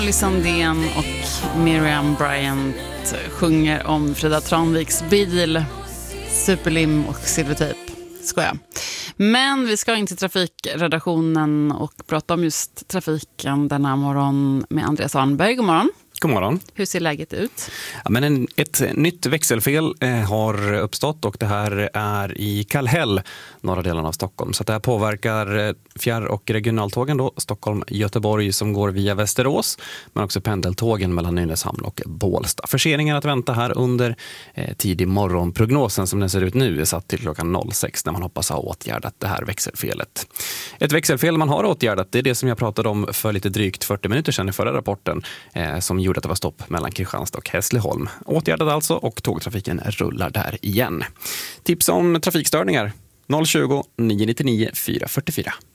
Molly Sandén och Miriam Bryant sjunger om Frida Tranviks bil, Superlim och Silvertejp. Skoja. Men vi ska in till trafikredaktionen och prata om just trafiken denna morgon med Andreas Arnberg. God morgon. God morgon. Hur ser läget ut? Ja, men ett nytt växelfel har uppstått och det här är i Kallhäll, norra delen av Stockholm. Så det här påverkar fjärr- och regionaltågen då, Stockholm-Göteborg som går via Västerås, men också pendeltågen mellan Nynäshamn och Bålsta. Förseningar att vänta här under tidig morgon. Prognosen som den ser ut nu är satt till klockan 06 när man hoppas ha åtgärdat det här växelfelet. Ett växelfel man har åtgärdat, det är det som jag pratade om för lite drygt 40 minuter sedan i förra rapporten som gjorde att det var stopp mellan Kristianstad och Hässleholm. Åtgärdat alltså och tågtrafiken rullar där igen. Tips om trafikstörningar 020 999 444.